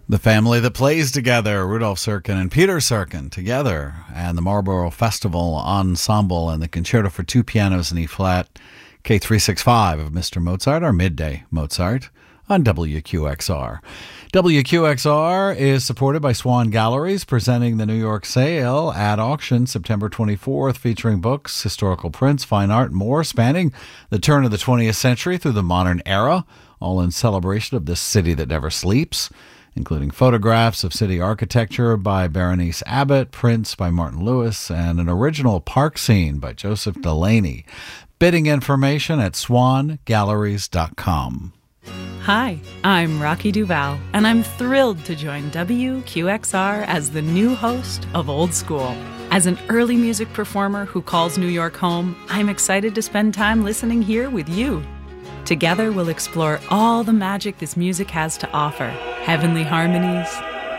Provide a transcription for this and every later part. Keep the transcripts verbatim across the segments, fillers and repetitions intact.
The family that plays together, Rudolf Serkin and Peter Serkin together, and the Marlborough Festival Ensemble and the Concerto for Two Pianos in E-flat, K three sixty-five of Mister Mozart, or Midday Mozart, on W Q X R. W Q X R is supported by Swan Galleries, presenting the New York Sale at auction September twenty-fourth, featuring books, historical prints, fine art, and more, spanning the turn of the twentieth century through the modern era, all in celebration of this city that never sleeps, including photographs of city architecture by Berenice Abbott, prints by Martin Lewis, and an original park scene by Joseph Delaney. Bidding information at swan galleries dot com. Hi, I'm Rocky Duval, and I'm thrilled to join W Q X R as the new host of Old School. As an early music performer who calls New York home, I'm excited to spend time listening here with you. Together, we'll explore all the magic this music has to offer. Heavenly harmonies,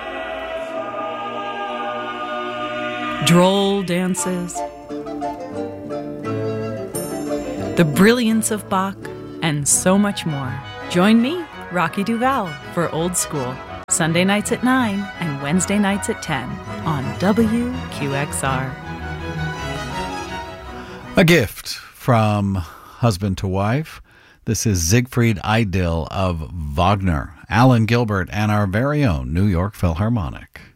droll dances, the brilliance of Bach, and so much more. Join me, Rocky Duval, for Old School, Sunday nights at nine and Wednesday nights at ten on W Q X R. A gift from husband to wife. This is Siegfried Idyll of Wagner, Alan Gilbert, and our very own New York Philharmonic.